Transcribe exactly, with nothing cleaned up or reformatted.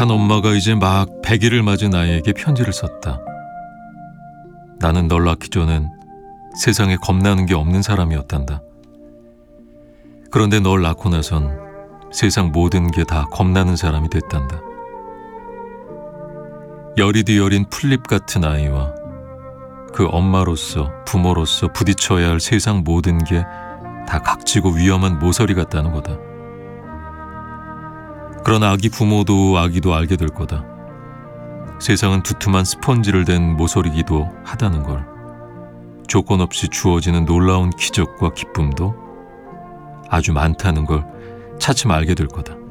한 엄마가 이제 막 백일을 맞은 아이에게 편지를 썼다. 나는 널 낳기 전엔 세상에 겁나는 게 없는 사람이었단다. 그런데 널 낳고 나선 세상 모든 게 다 겁나는 사람이 됐단다. 여리디 여린 풀잎 같은 아이와 그 엄마로서 부모로서 부딪혀야 할 세상 모든 게 다 각지고 위험한 모서리 같다는 거다. 그런 아기 부모도 아기도 알게 될 거다. 세상은 두툼한 스펀지를 댄 모서리기도 하다는 걸. 조건 없이 주어지는 놀라운 기적과 기쁨도 아주 많다는 걸 차츰 알게 될 거다.